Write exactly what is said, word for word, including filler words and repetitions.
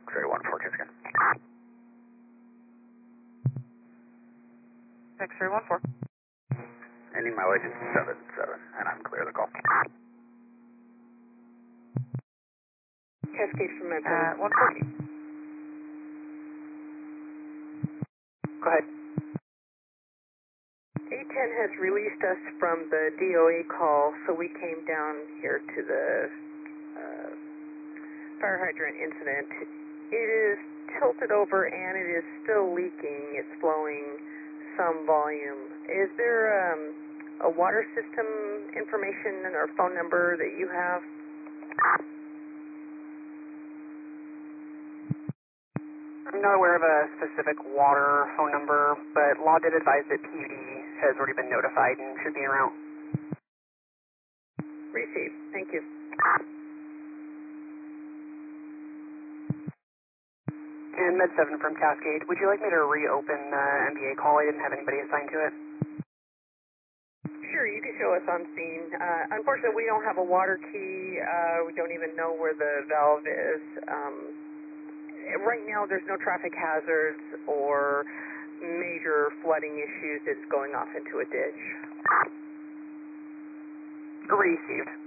X-ray one four, Cascade. X-ray one four. Ending mileage is seven seven, and I'm clear of the call. Cascade from Med Uh, one forty. Go ahead. A ten has released us from the D O A call, so we came down here to the uh, fire hydrant incident. It is tilted over and it is still leaking. It's flowing some volume. Is there um, a water system information or phone number that you have? I'm not aware of a specific water phone number, but law did advise that P U D has already been notified and should be en route. Received. Thank you. And Med seven from Cascade, would you like me to reopen the M B A call? I didn't have anybody assigned to it. Sure, you can show us on scene. Uh, unfortunately, we don't have a water key. Uh, we don't even know where the valve is. Um, right now, there's no traffic hazards or major flooding issues. It's going off into a ditch. Received.